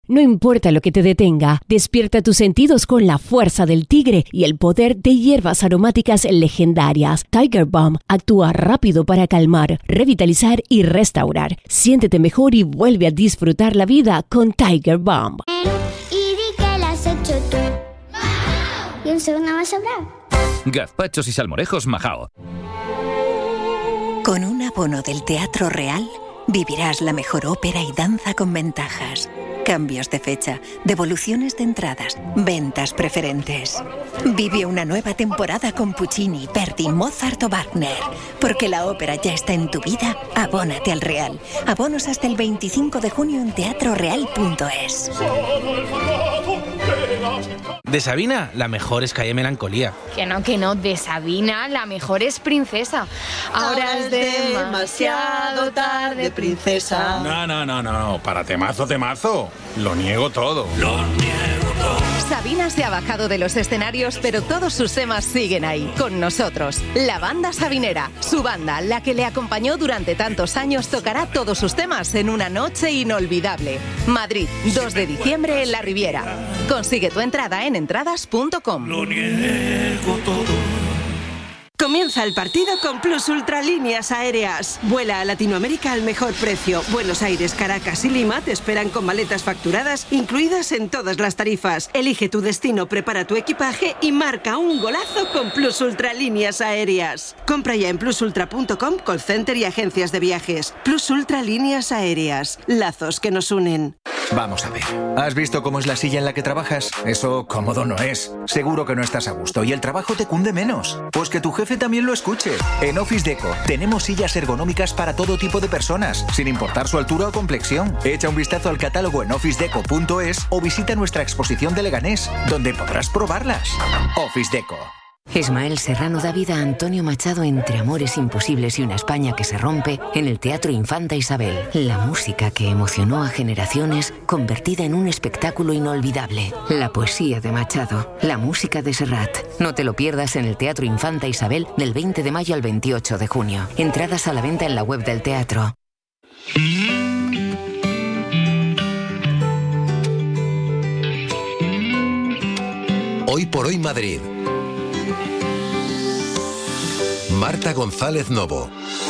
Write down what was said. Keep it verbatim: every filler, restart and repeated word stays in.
No importa lo que te detenga, despierta tus sentidos con la fuerza del tigre y el poder de hierbas aromáticas legendarias. Tiger Balm actúa rápido para calmar, revitalizar y restaurar. Siéntete mejor y vuelve a disfrutar la vida con Tiger Balm. Y di que la has hecho tú. Y un segundo más sobrado. Gazpachos y salmorejos Majao. Con un abono del Teatro Real vivirás la mejor ópera y danza con ventajas. Cambios de fecha, devoluciones de entradas, ventas preferentes. Vive una nueva temporada con Puccini, Verdi, Mozart o Wagner. Porque la ópera ya está en tu vida, abónate al Real. Abonos hasta el veinticinco de junio en teatro real punto es. De Sabina, la mejor es Calle Melancolía. Que no, que no, de Sabina, la mejor es Princesa. Ahora, Ahora es demasiado tarde, princesa. No, no, no, no, para temazo, temazo. Lo niego todo. Lo niego todo. Sabina se ha bajado de los escenarios, pero todos sus temas siguen ahí, con nosotros. La banda sabinera, su banda, la que le acompañó durante tantos años, tocará todos sus temas en una noche inolvidable. Madrid, dos de diciembre en la Riviera. Consigue tu entrada en entradas punto com. Lo niego todo. Comienza el partido con Plus Ultra Líneas Aéreas. Vuela a Latinoamérica al mejor precio. Buenos Aires, Caracas y Lima te esperan con maletas facturadas incluidas en todas las tarifas. Elige tu destino, prepara tu equipaje y marca un golazo con Plus Ultra Líneas Aéreas. Compra ya en plus ultra punto com, call center y agencias de viajes. Plus Ultra Líneas Aéreas. Lazos que nos unen. Vamos a ver. ¿Has visto cómo es la silla en la que trabajas? Eso cómodo no es. Seguro que no estás a gusto y el trabajo te cunde menos. Pues que tu jefe también lo escuche. En Office Deco tenemos sillas ergonómicas para todo tipo de personas, sin importar su altura o complexión. Echa un vistazo al catálogo en office deco punto es o visita nuestra exposición de Leganés, donde podrás probarlas. Office Deco. Ismael Serrano da vida a Antonio Machado entre amores imposibles y una España que se rompe en el Teatro Infanta Isabel. La música que emocionó a generaciones convertida en un espectáculo inolvidable. La poesía de Machado, la música de Serrat. No te lo pierdas en el Teatro Infanta Isabel del veinte de mayo al veintiocho de junio. Entradas a la venta en la web del teatro. Hoy por hoy Madrid. Marta González Novo.